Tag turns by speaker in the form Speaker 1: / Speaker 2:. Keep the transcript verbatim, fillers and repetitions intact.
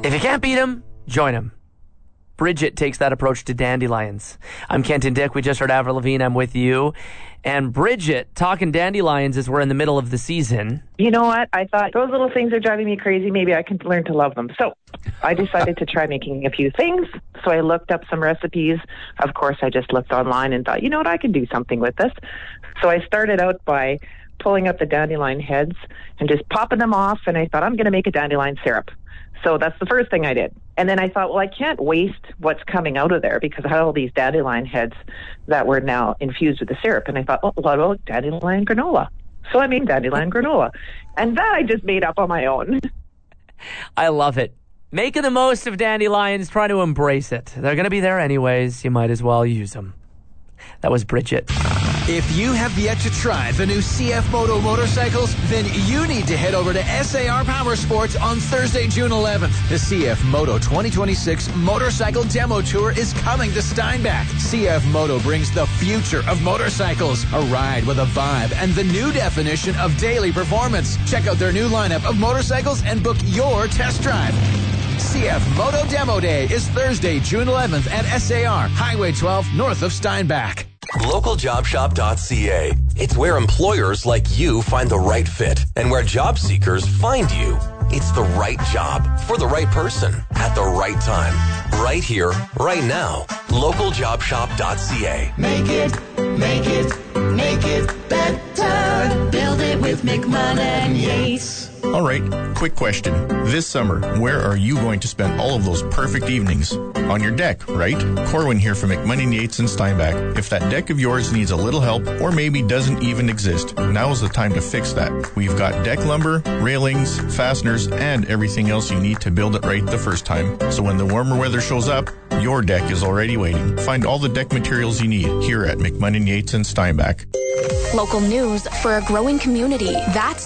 Speaker 1: If you can't beat them, join them. Bridget takes that approach to dandelions. I'm Kenton Dick. We just heard Avril Lavigne. I'm with you. And Bridget, talking dandelions as we're in the middle of the season.
Speaker 2: You know what? I thought those little things are driving me crazy. Maybe I can learn to love them. So I decided to try making a few things. So I looked up some recipes. Of course, I just looked online and thought, you know what? I can do something with this. So I started out by pulling up the dandelion heads and just popping them off. And I thought, I'm going to make a dandelion syrup. So that's the first thing I did. And then I thought, well, I can't waste what's coming out of there because I had all these dandelion heads that were now infused with the syrup. And I thought, well, what about dandelion granola? So I made dandelion granola. And that I just made up on my own.
Speaker 1: I love it. Making the most of dandelions, trying to embrace it. They're going to be there anyways. You might as well use them. That was Bridget.
Speaker 3: If you have yet to try the new C F Moto motorcycles, then you need to head over to S A R Power Sports on Thursday, June eleventh. The C F Moto twenty twenty-six Motorcycle Demo Tour is coming to Steinbach. C F Moto brings the future of motorcycles, a ride with a vibe, and the new definition of daily performance. Check out their new lineup of motorcycles and book your test drive. C F Moto Demo Day is Thursday, June eleventh at S A R, Highway twelve, north of Steinbach.
Speaker 4: local job shop dot c a. It's where employers like you find the right fit and where job seekers find you. It's the right job for the right person at the right time. Right here, right now. local job shop dot c a.
Speaker 5: Make it, make it, make it better. Build it with McMahon and Yates.
Speaker 6: All right, quick question. This summer, where are you going to spend all of those perfect evenings? On your deck, right? Corwin here from McMahon Yates and Steinbach. If that deck of yours needs a little help or maybe doesn't even exist, now is the time to fix that. We've got deck lumber, railings, fasteners, and everything else you need to build it right the first time. So when the warmer weather shows up, your deck is already waiting. Find all the deck materials you need here at McMahon Yates and Steinbach.
Speaker 7: Local news for a growing community. That's